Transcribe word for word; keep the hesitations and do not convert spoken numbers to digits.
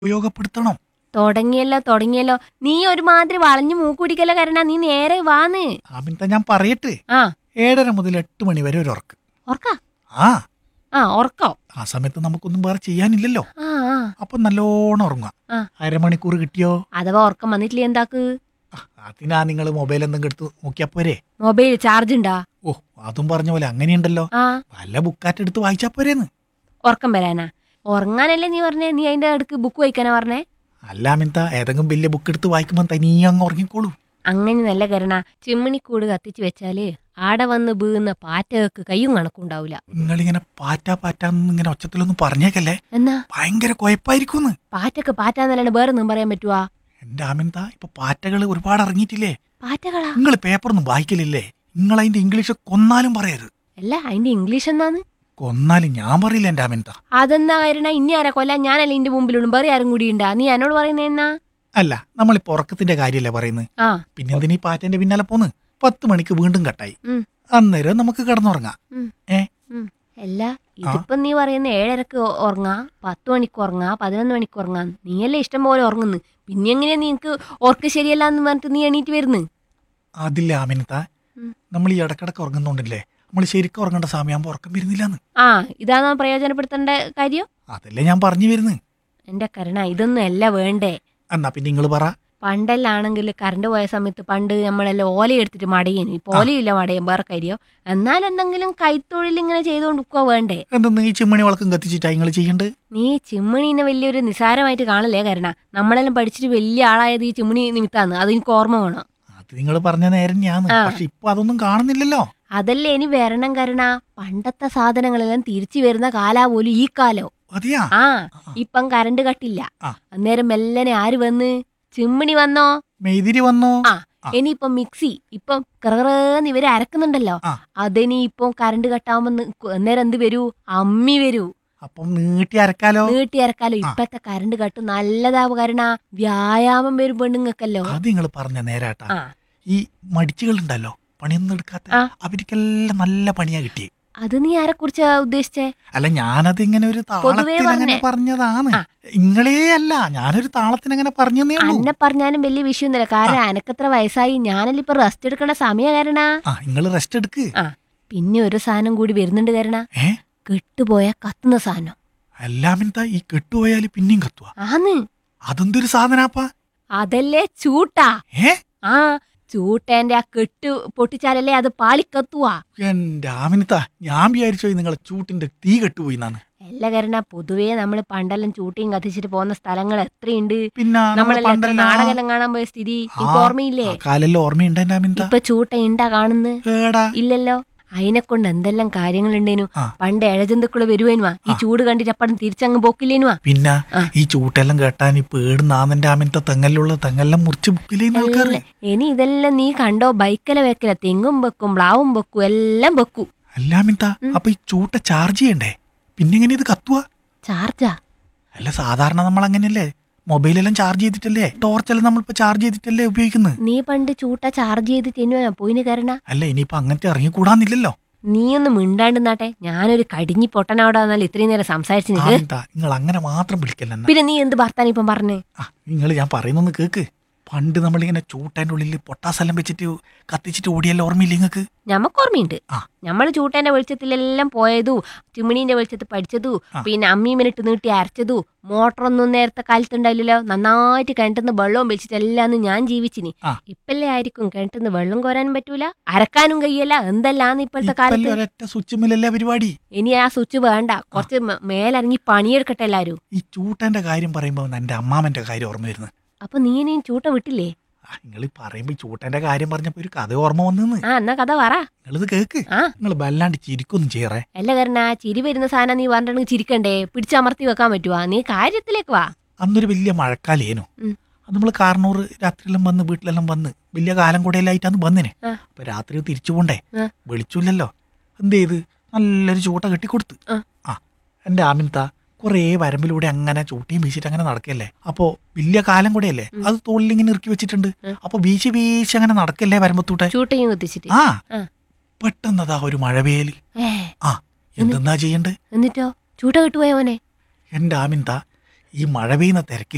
ഉപയോഗപ്പെടുത്തണം. തുടങ്ങിയല്ലോ തുടങ്ങിയല്ലോ നീ ഒരുമാതിരി വളഞ്ഞു മൂക്കുടിക്കല്ല കരണ നീ നേരെ വാന്ന്. ആമിൻത ഞാൻ പറയട്ടെ, ആ ഏഴര മുതൽ എട്ട് മണി വരെ ഒരു ഉറക്ക്. ഉറക്ക ആ ആ ഉറക്കോ ആ സമയത്ത് നമുക്കൊന്നും വേറെ ചെയ്യാനില്ലല്ലോ. ആ ആ അപ്പൊ നല്ലോണം ഉറങ്ങാം. ആ. അരമണിക്കൂർ കിട്ടിയോ? അഥവാ ഉറക്കം വന്നിട്ടില്ല എന്താക്ക്? ആ, അതിനാ നിങ്ങൾ മൊബൈൽ എന്തെങ്കിലും എടുത്ത് നോക്കിയാ പോരെ. മൊബൈൽ ചാർജ് ഉണ്ടാ? ഓ, അതും പറഞ്ഞ പോലെ അങ്ങനെയുണ്ടല്ലോ. ആ വല്ല ബുക്കാറ്റ് എടുത്ത് വായിച്ചാ പോരേന്ന്. ഉറക്കം വരാനാ? ഉറങ്ങാനല്ലേ നീ പറഞ്ഞേ? നീ അതിന്റെ അടുക്ക് ബുക്ക് വായിക്കാനാ പറഞ്ഞേ? അല്ല ആമിൻത, ഏതെങ്കിലും വലിയ ബുക്ക് എടുത്ത് വായിക്കുമ്പോൾ തനിയെ അങ്ങ് ഉറങ്ങിക്കോളൂ. അങ്ങനെ നല്ല കരണ ചിമ്മിണിക്കൂട് കത്തിച്ച് വെച്ചാല് ആടെ വന്ന് വീഴുന്ന പാറ്റകൾക്ക് കയ്യും കണക്കുണ്ടാവൂല. നിങ്ങളിങ്ങനെ പാറ്റാ പാറ്റാന്ന് ഇങ്ങനെ ഒച്ചത്തിലൊന്നും പറഞ്ഞേക്കല്ലേ, എന്നാ ഭയങ്കര കുഴപ്പായിരിക്കും. പാറ്റക്ക് പാറ്റാന്നല്ലാണ്ട് വേറെ ഒന്നും പറയാൻ പറ്റുവാ? എന്റെ ആമിൻത, ഇപ്പൊ പാറ്റകൾ ഒരുപാട് ഇറങ്ങിയിട്ടില്ലേ? പാറ്റകളാ? നിങ്ങൾ പേപ്പറൊന്നും വായിക്കലില്ലേ? നിങ്ങൾ അതിന്റെ ഇംഗ്ലീഷ് കൊന്നാലും പറയരുത്. അല്ല അതിന്റെ ഇംഗ്ലീഷ് എന്നാന്ന്? കൊന്നാലും ഞാൻ പറയില്ല എന്റെ ആമിൻത. അതെന്നാ കരണ ഇനി ആരാ കൊല്ലാൻ? ഞാനല്ല ഇന്റെ മുമ്പിലുണ്ട്, വേറെ ആരും കൂടി ഉണ്ടാ? നീ എന്നോട് പറയുന്നേ എന്നാ? അല്ല, നമ്മളിപ്പോ ഉറക്കത്തിന്റെ കാര്യല്ലേ പറയുന്നത്. ആ പിന്നെ എന്തിനീ പാറ്റന്റെ പിന്നാലെ പോന്ന്? പത്ത് മണിക്ക് വീണ്ടും കട്ടായി. ഉം. അന്നേരം നമുക്ക് കിടന്നുറങ്ങാം. ഉം. ഏ ഉം. അല്ല ഇതിപ്പം നീ പറയുന്ന ഏഴരക്ക് ഉറങ്ങാ, പത്ത് മണിക്ക് ഉറങ്ങാ, പതിനൊന്ന് മണിക്ക് ഉറങ്ങാ, നീയല്ലേ ഇഷ്ടം പോലെ ഉറങ്ങുന്നു. പിന്നെ എങ്ങനെയാ നിനക്ക് ഉറക്ക ശരിയല്ല എന്ന് പറഞ്ഞിട്ട് നീ എണീറ്റ് വരുന്നു? അതില്ല ആമിനത്ത, ഉം. നമ്മൾ ഈ ഇടക്കിടക്ക് ഉറങ്ങുന്നോണ്ടല്ലേ നമ്മൾ ശരിക്കും ഉറങ്ങേണ്ട സമയമാകുമ്പോ ഉറക്കം വരുന്നില്ലാന്ന്. ആ ഇതാണോ പ്രയോജനപ്പെടുത്തേണ്ട കാര്യം? അതല്ലേ ഞാൻ പറഞ്ഞു വരുന്നത്. എന്റെ കരുണ ഇതൊന്നും അല്ല വേണ്ടേ. എന്നാ പിന്നെ നിങ്ങൾ പറ. പണ്ടെല്ലാണെങ്കിൽ കറണ്ട് പോയ സമയത്ത് പണ്ട് നമ്മളെല്ലാം ഓല എടുത്തിട്ട് മടയേനു. ഇപ്പൊ ഓലയില്ല മടയും, വേറെ കാര്യോ. എന്നാൽ എന്തെങ്കിലും കൈത്തൊഴിൽ ഇങ്ങനെ ചെയ്തുകൊണ്ടിരിക്കുക വേണ്ടേ? എന്തെന്ന് ഈ ചിമ്മണി വളക്കം കത്തിച്ചിട്ടാ നിങ്ങൾ ചെയ്യണ്ട്? നീ ചിമ്മിണീനെ വലിയൊരു നിസാരമായിട്ട് കാണല്ലേ കരണ. നമ്മളെല്ലാം പഠിച്ചിട്ട് വലിയ ആളായത് ഈ ചിമ്മിണി നിമിത്താന്ന്, അതെനിക്ക് ഓർമ്മ വേണം. അത് നിങ്ങൾ പറഞ്ഞ നേരം ഞാൻ, ആ. പക്ഷെ ഇപ്പൊ അതൊന്നും കാണുന്നില്ലല്ലോ. അതല്ലേ ഇനി വരണം കരണ. പണ്ടത്തെ സാധനങ്ങളെല്ലാം തിരിച്ചു വരുന്ന കാലാ പോലും ഈ കാലോ. അതെയാ? ആ ഇപ്പം കറണ്ട് കട്ടില്ല. ആ. അന്നേരം മെല്ലനെ ആര് വന്ന്? ചിമ്മിണി വന്നോ? മെയ്തിരി വന്നോ? ആ ഇനിയിപ്പൊ മിക്സി ഇപ്പം കറന്ന് ഇവര് അരക്കുന്നുണ്ടല്ലോ. ആ. അതിനി ഇപ്പം കറണ്ട് കട്ടാവുമ്പോ നി- അന്നേരം എന്ത് വരൂ? അമ്മി വരൂ. അപ്പം നീട്ടി അരക്കാലോ? നീട്ടി അരക്കാലോ. ഇപ്പത്തെ കറണ്ട് കട്ട് നല്ലതാവും കരണ. വ്യായാമം വരും പെണ്ണുങ്ങൾക്കല്ലോ. അത് നിങ്ങൾ പറഞ്ഞ നേരാട്ടാ. ആ ഈ മടിച്ചുകളുണ്ടല്ലോ, പണിയൊന്നും എടുക്കാത്ത, ആ. അവർക്കെല്ലാം നല്ല പണിയാ കിട്ടിയേ. അത് നീ ആരെ കുറിച്ചാ ഉദ്ദേശിച്ചേ? അല്ല, ഞാനത് ഇങ്ങനെ ഒരു താളത്തിൽ അങ്ങനെ പറഞ്ഞേ. പറഞ്ഞതാണ്. ആ. ഇങ്ങളേ അല്ല, ഞാനൊരു താളത്തിന് അങ്ങനെ പറഞ്ഞേ ഉള്ളൂ. അന്നെ പറഞ്ഞാലും വലിയ വിഷയൊന്നുമില്ല. കാരണം എനക്കെത്ര വയസ്സായി, ഞാനല്ല ഇപ്പൊ റെസ്റ്റ് എടുക്കേണ്ട സമയ കാരണ. ആ, നിങ്ങൾ റെസ്റ്റ് എടുക്ക്. ആ പിന്നെ ഒരു സാധനം കൂടി വരുന്നുണ്ട് കാരണ. ഏ കെട്ടുപോയ കത്തുന്ന സാധനം. എല്ലാമിൻതാ ഈ കെട്ടുപോയാല് പിന്നെയും കത്തുക. ആന്ന് അതെന്തൊരു സാധനാപ്പാ? അതല്ലേ ചൂട്ടാ. ഏ ആ ചൂട്ടേന്റെ ആ കെട്ട് പൊട്ടിച്ചാലല്ലേ അത് പാളിക്കത്തുവാ. എന്റെ ആമിനത്താ, ഞാൻ വിചാരിച്ചോ നിങ്ങളെ ചൂട്ടിന്റെ തീ കെട്ടുപോയി എന്നാണ്. എല്ലാ കാരണം പൊതുവേ നമ്മള് പണ്ടെല്ലാം ചൂട്ടിയും കത്തിച്ചിട്ട് പോകുന്ന സ്ഥലങ്ങൾ എത്രയുണ്ട്. പിന്നെ നമ്മളെല്ലാം എത്ര നാടകം കാണാൻ പോയ സ്ഥിതി എനിക്ക് ഓർമ്മയില്ലേ? കാലെല്ലാം ഓർമ്മയുണ്ട് എന്റെ ആമിനത്താ. ഇപ്പൊ ചൂട്ട ഉണ്ടാ കാണുന്നു? ഏടാ? ഇല്ലല്ലോ. അതിനെ കൊണ്ട് എന്തെല്ലാം കാര്യങ്ങളുണ്ടേനു. ആ. പണ്ട് ഇഴജന്തുക്കള് വരുവേനുവാ, ഈ ചൂട് കണ്ടിട്ട് അപ്പഴും തിരിച്ചങ്ങ് പോക്കില്ലേനുവാ. പിന്നെ ആ. ഈ ചൂട്ടെല്ലാം കേട്ടാൻ ഈ പേടുന്നാന്നെന്റെ ആമിനത്തെ തെങ്ങലുള്ള തെങ്ങെല്ലാം മുറിച്ച് ബുക്കിലേന്ന് ആൾക്കാര്. ഇനി ഇതെല്ലാം നീ കണ്ടോ? ബൈക്കല വെക്കല, തെങ്ങും വെക്കും, പ്ലാവും വെക്കും, എല്ലാം വെക്കും. അല്ലാമിൻതാ, അപ്പൊ ഈ ചൂട്ട ചാർജ് ചെയ്യണ്ടേ? പിന്നെ എങ്ങനെ ഇത് കത്തുക? ചാർജാ? അല്ല, സാധാരണ നമ്മൾ അങ്ങനെയല്ലേ മൊബൈലെല്ലാം ചാർജ് ചെയ്തിട്ടല്ലേ, ടോർച്ചെല്ലാം നമ്മളിപ്പോ ചാർജ് ചെയ്തിട്ടല്ലേ ഉപയോഗിക്കുന്നത്. നീ പണ്ട് ചൂട്ട ചാർജ് ചെയ്ത് തിന്നുവാ പോയിന് കരണ. അല്ല, ഇനിയിപ്പോ അങ്ങനത്തെ ഇറങ്ങിക്കൂടാന്നില്ലല്ലോ. നീ ഒന്ന് മിണ്ടാണ്ട് നാട്ടെ. ഞാനൊരു കടിഞ്ഞി പൊട്ടനോടാന്നല്ല ഇത്രയും നേരം സംസാരിച്ചു നിൽക്ക്. ആമിൻതാ, നിങ്ങൾ അങ്ങനെ മാത്രം വിളിക്കല്ല. പിന്നെ നീ എന്ത് ഭർത്താൻ ഇപ്പം പറഞ്ഞേ? ആ, നിങ്ങൾ ഞാൻ പറയുന്നൊന്ന് കേക്ക്. പണ്ട് നമ്മളിങ്ങനെ ചൂട്ടേന്റെ ഉള്ളിൽ പൊട്ടാസെല്ലാം വെച്ചിട്ട് കത്തിച്ചിട്ട് ഓടിയല്ലോ, ഓർമ്മയില്ല നിങ്ങൾക്ക്? ഞമ്മക്ക് ഓർമ്മയുണ്ട്. ആ. നമ്മള് ചൂട്ടേന്റെ വെളിച്ചത്തിലെല്ലാം പോയതു, ചിമ്മിണീന്റെ വെളിച്ചത്തിൽ പഠിച്ചതു, ആ. പിന്നെ അമ്മീമിനിട്ട് നീട്ടി അരച്ചതു. മോട്ടറൊന്നും നേരത്തെ കാലത്തുണ്ടായില്ലല്ലോ. നന്നായിട്ട് കിണറ്റുന്ന വെള്ളവും വെച്ചിട്ട് എല്ലാം ഞാൻ ജീവിച്ചിനി. ആ. ഇപ്പല്ലേ ആയിരിക്കും കിണറ്റുന്ന വെള്ളം കോരാനും പറ്റൂല, അരക്കാനും കഴിയല്ല. എന്തെല്ലാന്ന് ഇപ്പോഴത്തെ കാലത്ത്. ഒരൊറ്റ സ്വിച്ച് മില്ലല്ലേ പരിപാടി. ഇനി ആ സ്വിച്ച് വേണ്ട, കുറച്ച് മ- മേലിറങ്ങി പണിയെടുക്കട്ടെ എല്ലാരും. ഈ ചൂട്ടന്റെ കാര്യം പറയുമ്പോ എന്റെ അമ്മാമന്റെ കാര്യം ഓർമ്മ വരുന്നത്. അപ്പൊ നീ ഇനിയും ചൂട്ട വിട്ടില്ലേ? നിങ്ങൾ പറയുമ്പോ ഈ ചൂട്ടന്റെ കാര്യം പറഞ്ഞപ്പോ ഒരു കഥ ഓർമ്മ വന്നു. ആ എന്നാ കഥ പറ. നിങ്ങളിത് കേക്ക്. ആ നിങ്ങൾ വല്ലാണ്ട് ചിരിക്കൊന്നും ചെയ്യറേ. അല്ല കാരണം ചിരി വരുന്ന സാധനം നീ പറഞ്ഞിട്ടുണ്ടെങ്കിൽ ചിരിക്കണ്ടേ? പിടിച്ചമർത്തി വെക്കാൻ പറ്റുവാ? നീ കാര്യത്തിലേക്ക് വാ. അന്നൊരു വലിയ മഴക്കാലേനു. ഉം. അത് നമ്മൾ കാർണൂർ രാത്രിയെല്ലാം വന്ന് വീട്ടിലെല്ലാം വന്ന് വലിയ കാലം കൂടെയെല്ലായിട്ടാന്ന് വന്നിനെ. ആ. അപ്പൊ രാത്രി തിരിച്ചു പോണ്ടേ, ആ. വിളിച്ചില്ലല്ലോ. എന്ത് ചെയ്ത് നല്ലൊരു ചൂട്ട കെട്ടിക്കൊടുത്ത്. ആ. ആ എന്റെ ആമിൻത കുറേ വരമ്പിലൂടെ അങ്ങനെ ചൂട്ടിയും വീശിട്ട് അങ്ങനെ നടക്കല്ലേ. അപ്പോ വലിയ കാലം കൂടെയല്ലേ, അത് തോളിലിങ്ങനെ ഇറുക്കി വെച്ചിട്ടുണ്ട്. അപ്പൊ വീശി വീശി അങ്ങനെ നടക്കല്ലേ വരമ്പത്തൂട്ടെ. ചൂട്ടയും കുത്തിച്ചിട്ട്. ആ ആ. പെട്ടെന്നതാ ഒരു മഴവേലി. ഏ ആ എന്തെന്നാ ചെയ്യണ്ടേ? എന്നിട്ടോ ചൂട്ട കിട്ടുപോയ മോനെ? എന്റെ ആമിൻത ഈ മഴ പെയ്യുന്ന തിരക്കിൽ